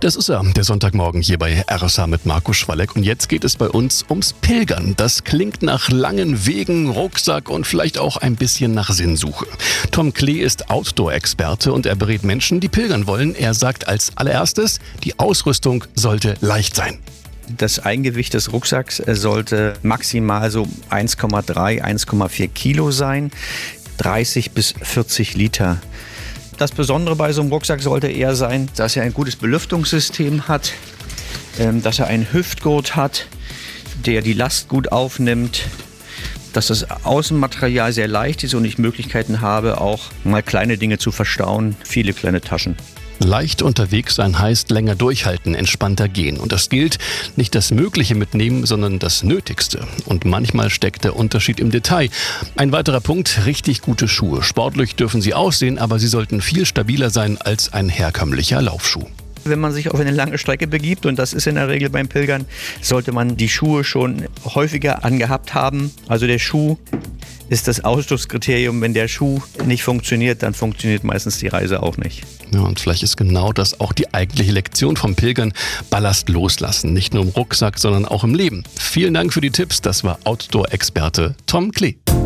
Das ist er, der Sonntagmorgen hier bei RSH mit Marco Schwalleck. Und jetzt geht es bei uns ums Pilgern. Das klingt nach langen Wegen, Rucksack und vielleicht auch ein bisschen nach Sinnsuche. Tom Klee ist Outdoor-Experte und er berät Menschen, die pilgern wollen. Er sagt als allererstes, die Ausrüstung sollte leicht sein. Das Eigengewicht des Rucksacks sollte maximal so 1,3, 1,4 Kilo sein, 30 bis 40 Liter. Das Besondere bei so einem Rucksack sollte eher sein, dass er ein gutes Belüftungssystem hat, dass er einen Hüftgurt hat, der die Last gut aufnimmt, dass das Außenmaterial sehr leicht ist und ich Möglichkeiten habe, auch mal kleine Dinge zu verstauen, viele kleine Taschen. Leicht unterwegs sein heißt länger durchhalten, entspannter gehen. Und das gilt, nicht das Mögliche mitnehmen, sondern das Nötigste. Und manchmal steckt der Unterschied im Detail. Ein weiterer Punkt, richtig gute Schuhe. Sportlich dürfen sie aussehen, aber sie sollten viel stabiler sein als ein herkömmlicher Laufschuh. Wenn man sich auf eine lange Strecke begibt, und das ist in der Regel beim Pilgern, sollte man die Schuhe schon häufiger angehabt haben. Also der Schuh ist das Ausschlusskriterium. Wenn der Schuh nicht funktioniert, dann funktioniert meistens die Reise auch nicht. Ja, und vielleicht ist genau das auch die eigentliche Lektion vom Pilgern. Ballast loslassen, nicht nur im Rucksack, sondern auch im Leben. Vielen Dank für die Tipps. Das war Outdoor-Experte Tom Klee.